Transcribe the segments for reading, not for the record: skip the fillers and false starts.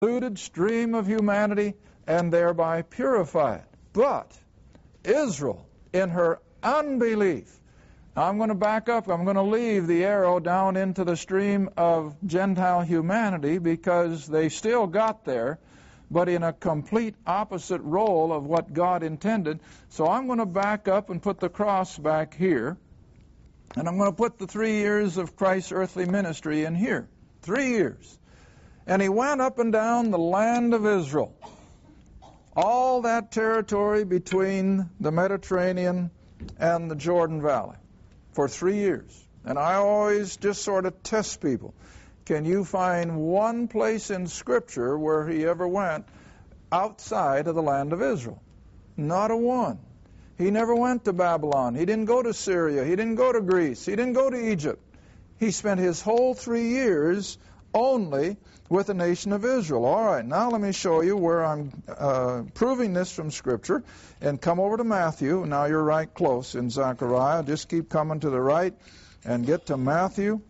polluted stream of humanity and thereby purify it. But Israel, in her unbelief, I'm going to back up, I'm going to leave the arrow down into the stream of Gentile humanity because they still got there, but in a complete opposite role of what God intended. So I'm going to back up and put the cross back here, and I'm going to put the 3 years of Christ's earthly ministry in here. 3 years. And he went up and down the land of Israel, all that territory between the Mediterranean and the Jordan Valley, for 3 years. And I always just sort of test people. Can you find one place in Scripture where he ever went outside of the land of Israel? Not a one. He never went to Babylon. He didn't go to Syria. He didn't go to Greece. He didn't go to Egypt. He spent his whole 3 years only with the nation of Israel. All right, now let me show you where I'm proving this from Scripture. And come over to Matthew. Now you're right close in Zechariah. Just keep coming to the right and get to Matthew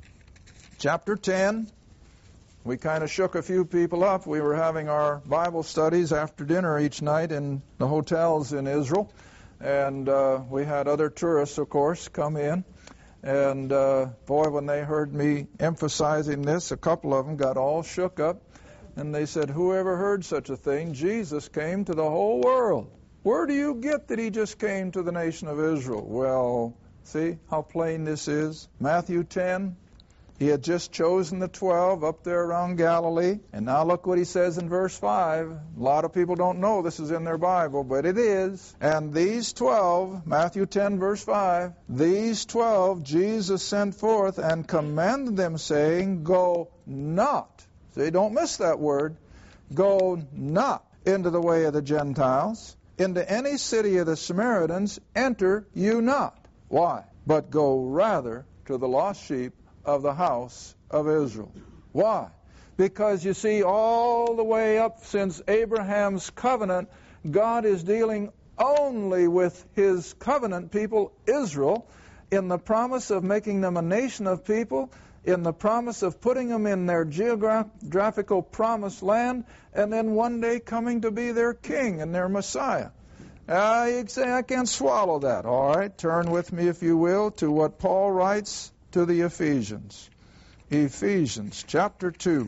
chapter 10. We kind of shook a few people up. We were having our Bible studies after dinner each night in the hotels in Israel. And we had other tourists, of course, come in. And boy, when they heard me emphasizing this, a couple of them got all shook up. And they said, who ever heard such a thing? Jesus came to the whole world. Where do you get that he just came to the nation of Israel? Well, see how plain this is? Matthew 10. He had just chosen the 12 up there around Galilee. And now look what he says in verse 5. A lot of people don't know this is in their Bible, but it is. And these 12, Matthew 10 verse 5, these 12 Jesus sent forth and commanded them, saying, go not. See, don't miss that word. Go not into the way of the Gentiles. Into any city of the Samaritans enter you not. Why? But go rather to the lost sheep of the house of Israel. Why? Because you see, all the way up since Abraham's covenant, God is dealing only with his covenant people, Israel, in the promise of making them a nation of people, in the promise of putting them in their geographical promised land, and then one day coming to be their king and their Messiah. You say, I can't swallow that. All right, turn with me, if you will, to what Paul writes to the Ephesians. Ephesians chapter 2.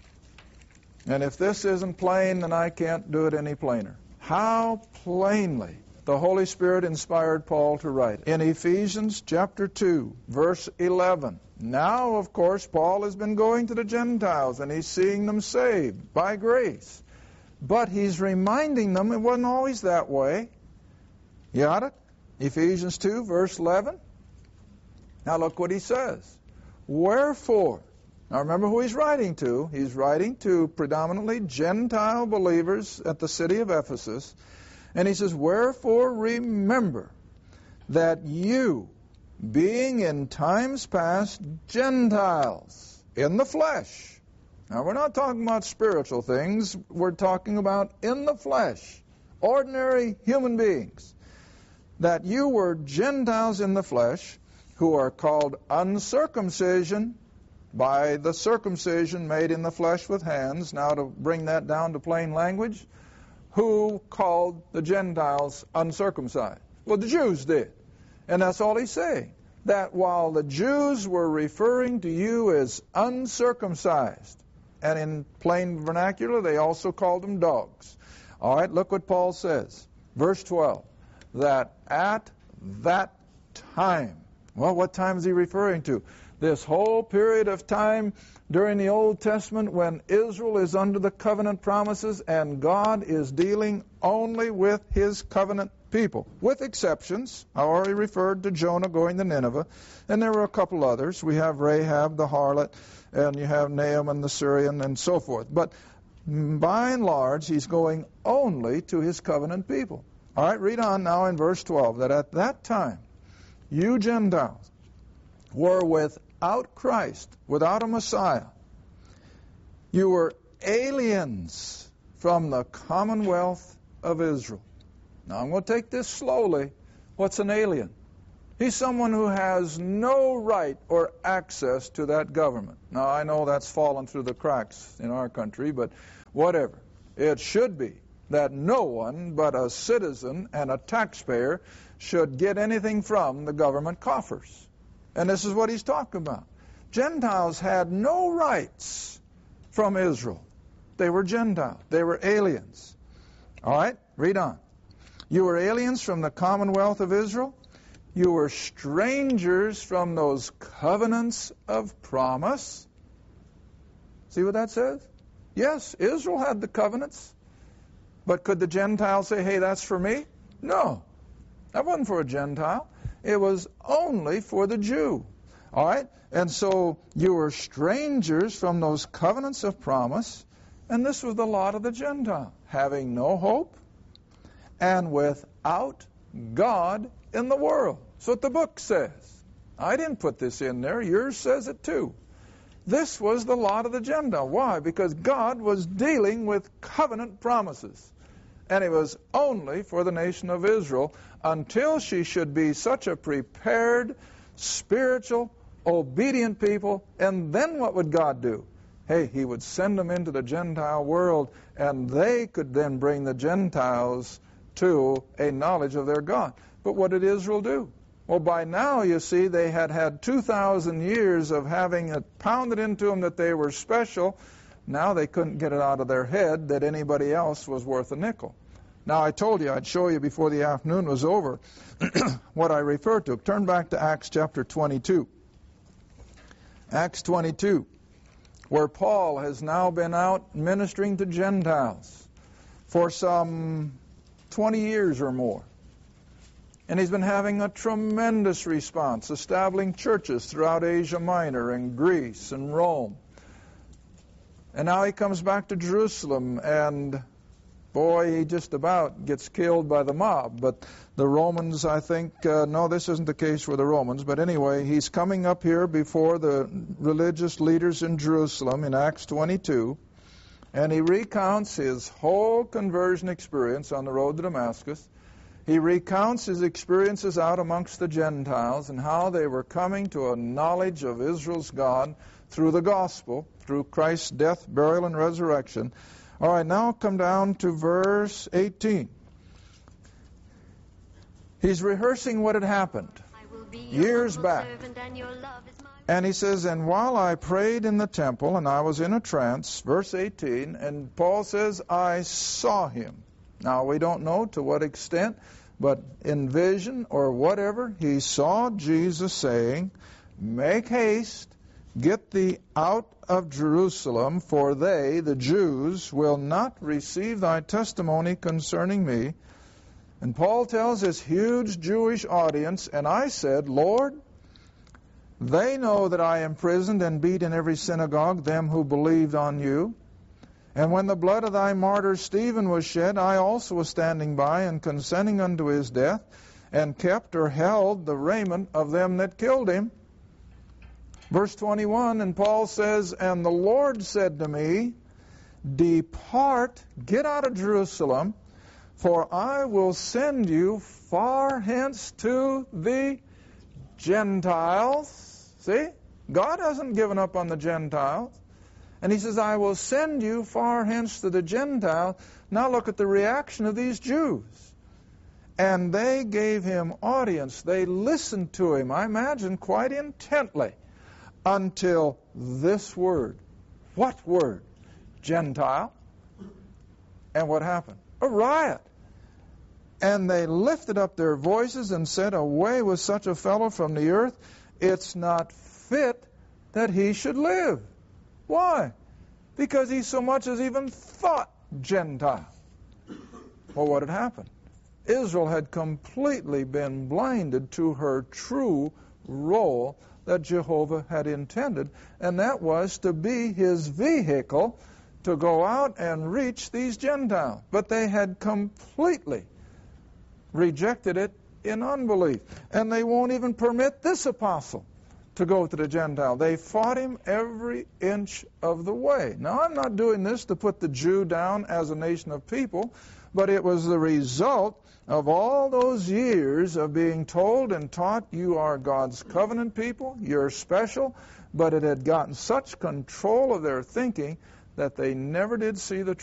And if this isn't plain, then I can't do it any plainer. How plainly the Holy Spirit inspired Paul to write it. In Ephesians chapter 2, verse 11. Now, of course, Paul has been going to the Gentiles, and he's seeing them saved by grace. But he's reminding them it wasn't always that way. You got it? Ephesians 2, verse 11. Now look what he says. Wherefore, now remember who he's writing to. He's writing to predominantly Gentile believers at the city of Ephesus. And he says, wherefore remember that you, being in times past Gentiles in the flesh. Now we're not talking about spiritual things. We're talking about in the flesh, ordinary human beings. That you were Gentiles in the flesh, who are called uncircumcision by the circumcision made in the flesh with hands. Now to bring that down to plain language, who called the Gentiles uncircumcised? Well, the Jews did. And that's all he's saying. That while the Jews were referring to you as uncircumcised, and in plain vernacular they also called them dogs. All right, look what Paul says. Verse 12. That at that time. Well, what time is he referring to? This whole period of time during the Old Testament when Israel is under the covenant promises and God is dealing only with his covenant people, with exceptions. I already referred to Jonah going to Nineveh, and there were a couple others. We have Rahab the harlot, and you have Naaman the Syrian, and so forth. But by and large, he's going only to his covenant people. All right, read on now in verse 12, that at that time, you Gentiles were without Christ, without a Messiah. You were aliens from the commonwealth of Israel. Now I'm going to take this slowly. What's an alien? He's someone who has no right or access to that government. Now, I know that's fallen through the cracks in our country, but whatever. It should be that no one but a citizen and a taxpayer should get anything from the government coffers. And this is what he's talking about. Gentiles had no rights from Israel. They were Gentiles. They were aliens. All right, read on. You were aliens from the commonwealth of Israel. You were strangers from those covenants of promise. See what that says? Yes, Israel had the covenants. But could the Gentile say, hey, that's for me? No. That wasn't for a Gentile. It was only for the Jew. All right? And so you were strangers from those covenants of promise. And this was the lot of the Gentile, having no hope and without God in the world. That's what the book says. I didn't put this in there. Yours says it too. This was the lot of the Gentile. Why? Because God was dealing with covenant promises. And it was only for the nation of Israel until she should be such a prepared, spiritual, obedient people. And then what would God do? Hey, he would send them into the Gentile world, and they could then bring the Gentiles to a knowledge of their God. But what did Israel do? Well, by now, you see, they had had 2,000 years of having it pounded into them that they were special. Now they couldn't get it out of their head that anybody else was worth a nickel. Now, I told you I'd show you before the afternoon was over what I referred to. Turn back to Acts chapter 22. Acts 22, where Paul has now been out ministering to Gentiles for some 20 years or more. And he's been having a tremendous response, establishing churches throughout Asia Minor and Greece and Rome. And now he comes back to Jerusalem, and boy, he just about gets killed by the mob. But the Romans, I think, no, this isn't the case for the Romans. But anyway, he's coming up here before the religious leaders in Jerusalem in Acts 22, and he recounts his whole conversion experience on the road to Damascus. He recounts his experiences out amongst the Gentiles and how they were coming to a knowledge of Israel's God through the gospel, through Christ's death, burial, and resurrection. All right, now come down to verse 18. He's rehearsing what had happened years back. And he says, and while I prayed in the temple, and I was in a trance, verse 18, and Paul says, I saw him. Now, we don't know to what extent, but in vision or whatever, he saw Jesus saying, make haste, get thee out of Jerusalem, for they, the Jews, will not receive thy testimony concerning me. And Paul tells this huge Jewish audience, and I said, Lord, they know that I imprisoned and beat in every synagogue them who believed on you. And when the blood of thy martyr Stephen was shed, I also was standing by and consenting unto his death, and kept or held the raiment of them that killed him. Verse 21, and Paul says, and the Lord said to me, depart, get out of Jerusalem, for I will send you far hence to the Gentiles. See? God hasn't given up on the Gentiles. And he says, I will send you far hence to the Gentiles. Now look at the reaction of these Jews. And they gave him audience. They listened to him, I imagine, quite intently, until this word. What word? Gentile. And what happened? A riot. And they lifted up their voices and said, away with such a fellow from the earth. It's not fit that he should live. Why? Because he so much as even thought Gentile. Well, what had happened? Israel had completely been blinded to her true role that Jehovah had intended, and that was to be his vehicle to go out and reach these Gentiles. But they had completely rejected it in unbelief. And they won't even permit this apostle to go to the Gentile. They fought him every inch of the way. Now, I'm not doing this to put the Jew down as a nation of people, but it was the result of all those years of being told and taught, you are God's covenant people, you're special, but it had gotten such control of their thinking that they never did see the